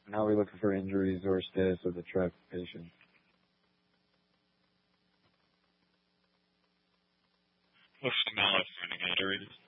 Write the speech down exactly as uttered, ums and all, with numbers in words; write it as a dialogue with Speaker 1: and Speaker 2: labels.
Speaker 1: Now we're looking for injuries or status of the trapped patient.
Speaker 2: What's the knowledge of any injuries?